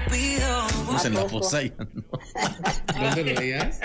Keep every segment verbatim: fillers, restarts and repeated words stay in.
Pues en la fosa ya no. ¿Dónde lo veías?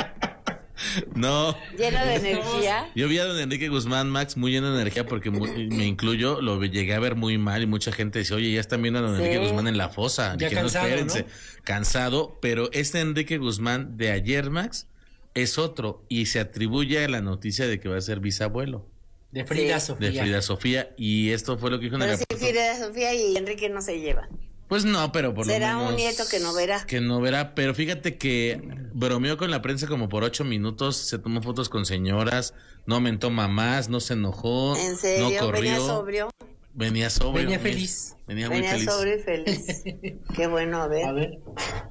No. Lleno de energía. Yo vi a don Enrique Guzmán, Max, muy lleno de energía, porque muy, me incluyo, lo llegué a ver muy mal y mucha gente dice, oye, ya están viendo a don sí. Enrique Guzmán en la fosa. Ya Dije, cansado, no, espérense. ¿no? Cansado, pero este Enrique Guzmán de ayer, Max, es otro y se atribuye a la noticia de que va a ser bisabuelo. De Frida Sí. Sofía. De Frida Sofía, y esto fue lo que dijo en el Pero si Frida Sofía y Enrique no se llevan. Pues no, pero por Será lo menos... un nieto que no verá. Que no verá, pero fíjate que bromeó con la prensa como por ocho minutos, se tomó fotos con señoras, no mentó mamás, no se enojó, ¿En serio? no corrió. Venía sobrio. Venía sobrio. Venía feliz. Venía muy Venía feliz. sobrio y feliz. Qué bueno, a ver. A ver.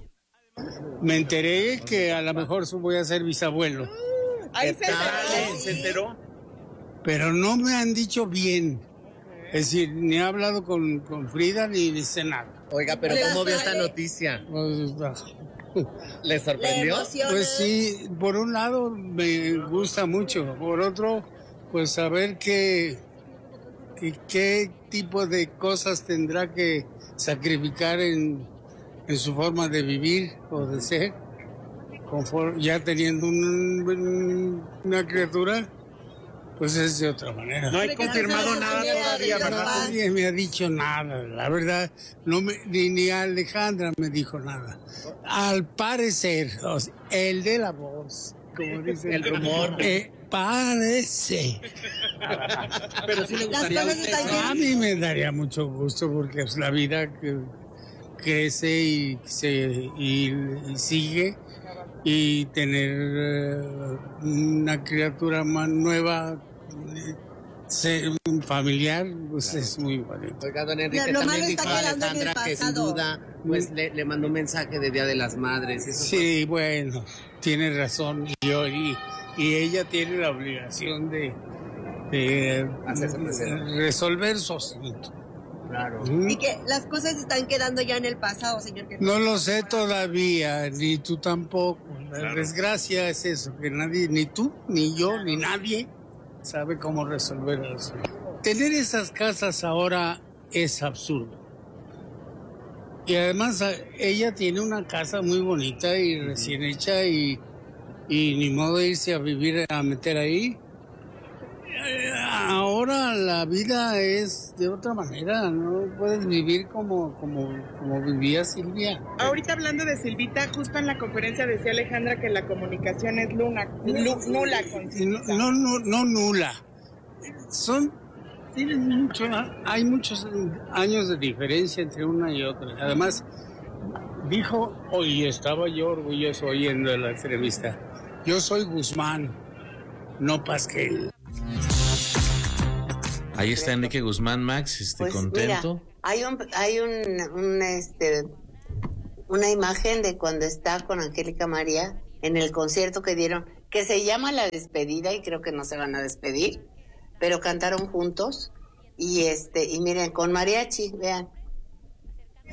Me enteré que a lo mejor voy a ser bisabuelo. Ahí se enteró. ¿Se enteró? Pero no me han dicho bien. Es decir, ni he hablado con, con Frida ni dice nada. Oiga, pero ¿cómo vio esta noticia? Pues, ¿Le sorprendió? pues sí, por un lado me gusta mucho, por otro, pues saber que, que qué tipo de cosas tendrá que sacrificar en, en su forma de vivir o de ser, conforme, ya teniendo un, un, una criatura. Pues es de otra manera. No hay confirmado nada todavía, ¿verdad? Nadie me ha dicho nada, la verdad, no me, ni, ni Alejandra me dijo nada. Al parecer, o sea, el de la voz, como dice el rumor, eh, parece. Pero sí le gustaría a usted. A mí me daría mucho gusto porque es la vida que crece y, se, y, y sigue. Y tener uh, una criatura más nueva, ser un familiar, pues es muy bonito. Oiga, don Enrique, Lo malo también está dijo a quedando en el Alejandra que sin pasado. duda pues le, le mandó un mensaje de Día de las Madres. Eso Sí, bueno, tiene razón. Y, yo, y, y ella tiene la obligación de, de Hacerse presente. resolver su asunto. Claro. ¿Mm? Y que las cosas están quedando ya en el pasado, señor. Que No lo sé todavía, ni tú tampoco. La Claro. desgracia es eso, que nadie, ni tú, ni yo, ni nadie sabe cómo resolver eso. Tener esas casas ahora es absurdo. Y además ella tiene una casa muy bonita y recién hecha y, y ni modo de irse a vivir, a meter ahí. Ahora la vida es de otra manera, no puedes vivir como, como, como vivía Silvia. Ahorita hablando de Silvita, justo en la conferencia decía Alejandra que la comunicación es luna, lu- nula con Silvita. No, no, no nula. Son, tienen mucho, hay muchos años de diferencia entre una y otra. Además, dijo, hoy estaba yo orgulloso oyendo la entrevista, yo soy Guzmán, no Pasquel. Ahí está Enrique Guzmán, Max, este, Pues contento. mira, hay un, hay un, un, este, una imagen de cuando está con Angélica María en el concierto que dieron, que se llama La Despedida y creo que no se van a despedir, pero cantaron juntos y este, y miren, con mariachi, vean,